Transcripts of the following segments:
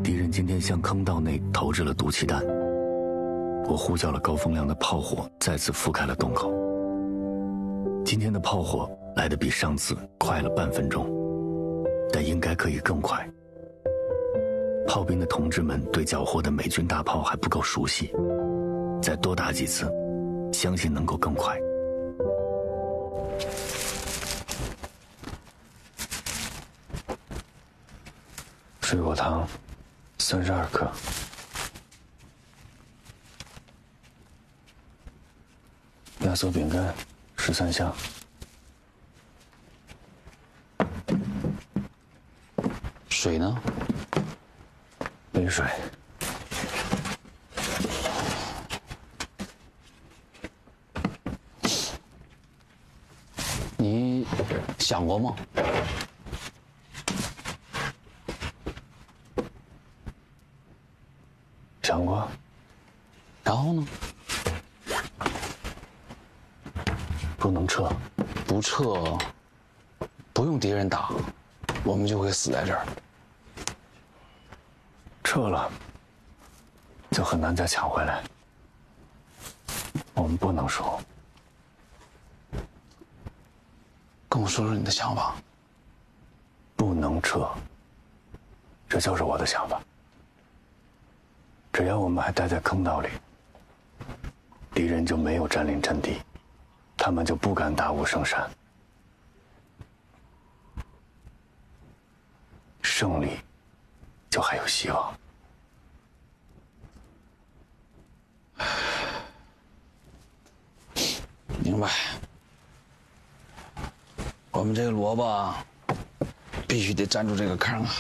敌人今天向坑道内投掷了毒气弹，我呼叫了高风亮的炮火，再次覆盖了洞口。今天的炮火来得比上次快了半分钟，但应该可以更快。炮兵的同志们对缴获的美军大炮还不够熟悉，再多打几次，相信能够更快。水果糖32克，压缩饼干13箱， 水呢？ 杯水。 你想过吗？ 想过。 然后呢？ 不能撤。 不撤，不用敌人打，我们就会死在这儿。 撤了，就很难再抢回来。我们不能输。 跟我说说你的想法。 不能撤，这就是我的想法。只要我们还待在坑道里，敌人就没有占领阵地，他们就不敢打五圣山。胜利就还有希望。 明白。我们这个萝卜必须得站住这个坑啊！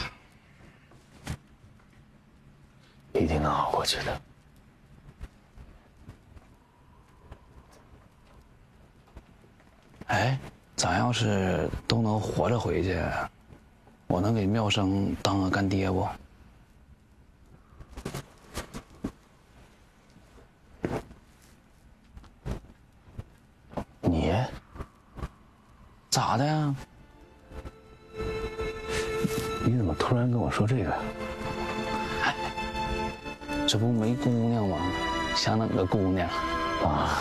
一定能熬过去的。 哎，咱要是都能活着回去，我能给妙生当个干爹不？ 你咋的呀？ 你怎么突然跟我说这个呀？ 这不没姑娘吗？想整个姑娘啊！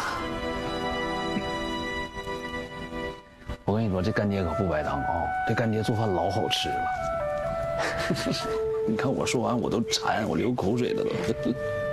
我跟你说，这干爹可不白当啊！这干爹做饭老好吃了。你看我说完我都馋，我流口水了都。